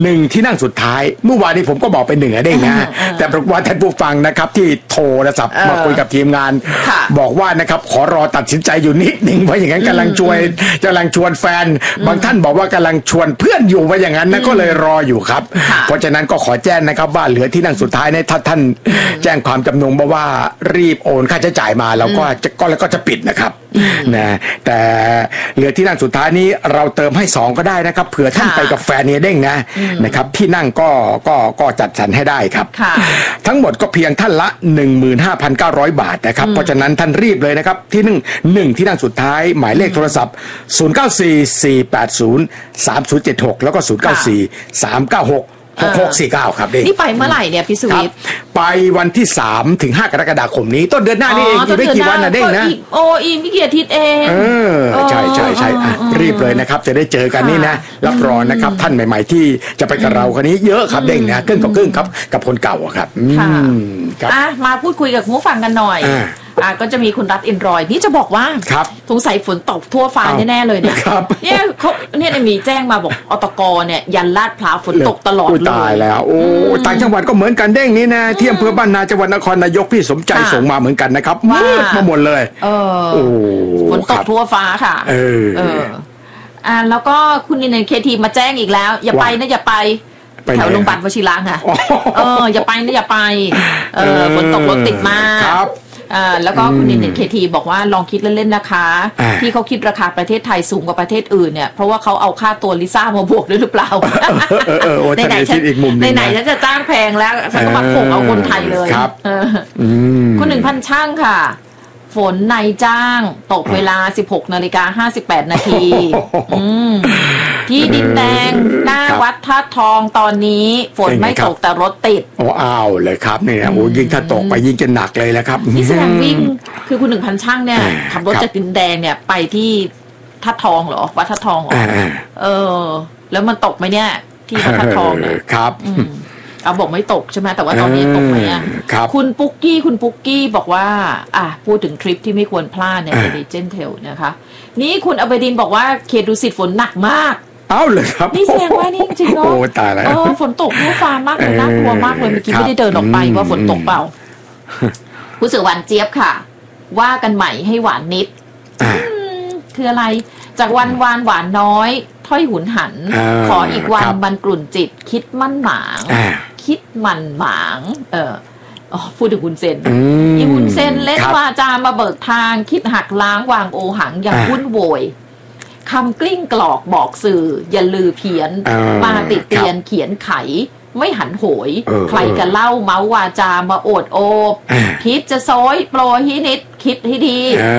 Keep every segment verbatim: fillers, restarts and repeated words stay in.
หนึ่งที่นั่งสุดท้ายเมื่อวานนี้ผมก็บอกไปหนึ่งอะเด้งนะแต่ปรากฏว่าท่านผู้ฟังนะครับที่โทรศัพท์มาคุยกับทีมงานบอกว่านะครับขอรอตัดสินใจอยู่นิดหนึ่งว่าอย่างนั้นกำลังชวนกำลังชวนแฟนบางท่านบอกว่ากำลังชวนเพื่อนอยู่ว่าอย่างนั้นนะก็เลยรออยู่ครับเพราะฉะนั้นก็ขอแจ้งนะครับว่าเหลือที่นั่งสุดท้ายเนี่ยถ้าท่านแจ้งความจำนงมาว่ารีบโอนค่าใช้จ่ายมาแล้วก็จะก็แล้วก็จะปิดนะครับนะแต่เหลือที่นั่งสุดท้ายนี้เราเติมให้สองก็ได้นะครับเผื่อท่านไปกับแฟนเนี่ยเด้งนะนะครับที่นั่งก็ก็ก็จัดสรรให้ได้ครับทั้งหมดก็เพียงท่านละ หนึ่งหมื่นห้าพันเก้าร้อย บาทนะครับเพราะฉะนั้นท่านรีบเลยนะครับที่หนึ่งหนึ่งที่นั่งสุดท้ายหมายเลขโทรศัพท์ศูนย์ เก้า สี่ สี่ แปด ศูนย์ สาม ศูนย์ เจ็ด หกแล้วก็ศูนย์ เก้า สี่ สาม เก้า หก หก หก สี่ เก้าครับเด้งนี่ไปเมื่อไหร่เนี่ยพี่สุวิทย์ไปวันที่สามถึงห้ากรกฎาคมนี้ต้นเดือนหน้านี่เองอีกไม่กี่วันนะเด้งนะโอ้อีไม่กี่อาทิตย์เองเออใช่ใช่ใช่รีบเลยนะครับจะได้เจอกันนี่นะรับรองนะครับท่านใหม่ๆที่จะไปกับเราคนนี้เยอะครับเด้งนะครึ่งต่อครึ่งครับกับคนเก่าครับค่ะมาพูดคุยกับผู้ฟังกันหน่อยอ่าก็จะมีคุณรัฐอินรอยนี่จะบอกว่าสงสัยฝนตกทั่วฟ้าแน่ๆเลยเนี่ยเนี่ยเขาเนี่ยมีแจ้งมาบอกอตกเนี่ยยันลาดพร้าวฝนตกตลอดเลยตายแล้วโอ้ต่างจังหวัดก็เหมือนกันเด้งนี้นะที่อำเภอบ้านนาจังหวัดนครนายกพี่สมใจส่งมาเหมือนกันนะครับมืดมาหมดเลยเออฝนตกทั่วฟ้าค่ะเออเอออ่าแล้วก็คุณนินเคทีมาแจ้งอีกแล้วอย่าไปนะอย่าไปแถวโรงพยาบาลวชิระค่ะเอออย่าไปนะอย่าไปเออฝนตกรถติดมากอ่าแล้วก็คุณนินเน็ตเคทีบอกว่าลองคิดเล่นๆนะคะที่เขาคิดราคาประเทศไทยสูงกว่าประเทศอื่นเนี่ยเพราะว่าเขาเอาค่าตัวลิซ่ามาบวกด้วยหรือเปล่าในไหนฉันในไหนฉันจะจ้างแพงแล้วฉันก็มาโขกเอาคนไทยเลยคุณหนึ่งพันช่างค่ะฝนในจ้างตกเวลา สิบหกนาฬิกาห้าสิบแปดนาทีที่ดินแดงหน้าวัดท่าทองตอนนี้ฝนไม่ตกแต่รถติดโอ้อ้าวเลยครับเนี่ยโอ้ยิ่งถ้าตกไปยิ่งจะหนักเลยแหละครับนี่แสดงวิ่งคือคุณหนึ่งพันช่างเนี่ยขับรถจากดินแดงเนี่ยไปที่ท่าทองเหรอวัดท่าทองเหรอเออแล้วมันตกไหมเนี่ยที่วัดท่าทองเนี่ยครับเอาบอกไม่ตกใช่ไหมแต่ว่าตอนนี้ตกไหมอ่ะคุณปุ๊กกี้คุณปุ๊กกี้บอกว่าอ่ะพูดถึงทริปที่ไม่ควรพลาดในเดลิเจนเทลนะคะนี่คุณอเบดินบอกว่าเขตดุสิตฝนหนักมากเอ้าเลยครับนี่แสดงว่านี่จริงเนาะโอ้ตายแล้วเออฝนตกทั่วฟ้ามากเลยน่ากลัวมากเลยเมื่อกี้ไม่ได้เดินออกไปว่าฝนตกเปล่าผู้สื่อหวานเจี๊ยบค่ะว่ากันใหม่ให้หวานนิดคืออะไรจากวันวานหวานน้อยถ้อยหุนหันขออีกวันมันกลุ่นจิตคิดมั่นหมางคิดมันหมางเออพูดถึงคุณเซนอีคุณเซนเล่นวาจามาเบิกทางคิดหักล้างวางโอหังอย่างวุ่นโวยคำกลิ้งกรอกบอกสื่ออย่าลือเพี้ยนมาติดเตียนเขียนไขไม่หันโหยใครกันเล่าเมาวาจามาโอดโอบคิดจะโซยโปรยนิดคิดให้ดี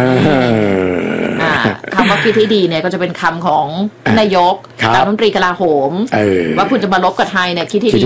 คำว่าคิดให้ดีเนี่ยก็จะเป็นคำของนายกรัฐมนตรีกลาโหมว่าคุณจะมาลบกับไทยเนี่ยคิดให้ดี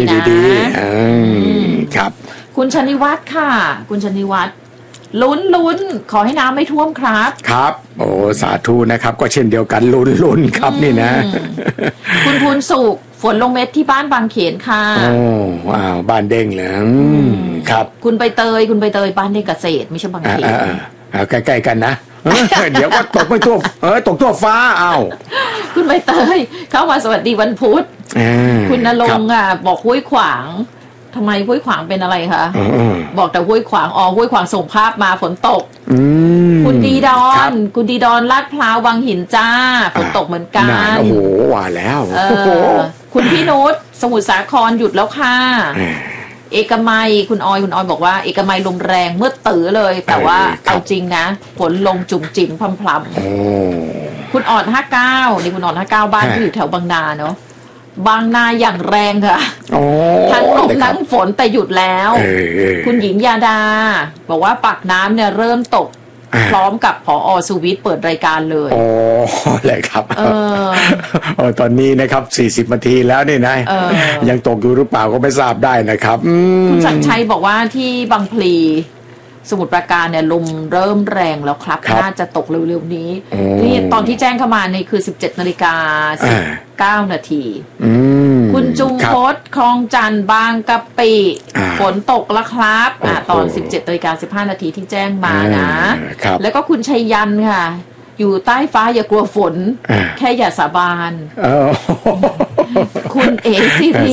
นะครับคุณชนิวัฒน์ค่ะคุณชนิวัฒน์ลุ้นลุ้นขอให้น้ำไม่ท่วมครับครับโอ้สาธุนะครับก็เช่นเดียวกันลุ้นลุ้นครับนี่นะคุณภูนสุขฝนลงเม็ดที่บ้านบางเขนค่ะโอ้ว้าวบ้านเด้งเลยครับคุณใบเตยคุณใบเตยบ้านเด้งเกษตรไม่ใช่บางเขนใกล้ๆกันนะเดี๋ยวก็ตกไม่ทั่วเออตกทั่วฟ้าเอาคุณใบเตยเข้ามาสวัสดีวันพุธคุณณรงค์อ่ะบอกห้วยขวางทำไมห้วยขวางเป็นอะไรคะบอกแต่ห้วยขวางอ๋อห้วยขวางส่งภาพมาฝนตกคุณดีดอนคุณดีดอนลาดพร้าววังหินจ้าฝนตกเหมือนกันโอ้โหว่าแล้วคุณพี่นุชสมุทรสาครหยุดแล้วค่ะเอกมัยคุณออยคุณออยบอกว่าเอกมัยลมแรงเมื่อตื่อเลยแต่ว่าเอาจริงนะฝนลงจุ่มจิ๋มพลำๆคุณอ่อนห้าเก้านี่คุณอ่อนห้าเก้าบ้านที่อยู่แถวบางนาเนาะบางนาอย่างแรงค่ะทั้งลมทั้งฝนแต่หยุดแล้วคุณหญิงยาดาบอกว่าปากน้ำเนี่ยเริ่มตกพร้อมกับผอ.สุวิทย์เปิดรายการเลยอ๋อเลยครับเออตอนนี้นะครับสี่สิบนาทีแล้วนี่นายยังตกอยู่หรือเปล่าก็ไม่ทราบได้นะครับคุณสัญชัยบอกว่าที่บางพลีสมุทรปราการเนี่ยลมเริ่มแรงแล้วครับน่าจะตกเร็วๆนี้นี่ตอนที่แจ้งเข้ามานี่คือ สิบเจ็ดนาฬิกาสิบเก้านาทีคุณจุงพจน์คลองจันทร์บางกะปิฝนตกแล้วครับอ่าตอน สิบเจ็ดนาฬิกาสิบห้านาทีที่แจ้งมานะแล้วก็คุณชัยยันค่ะอยู่ใต้ฟ้าอย่ากลัวฝนแค่อย่าสาบานคุณเอซิรี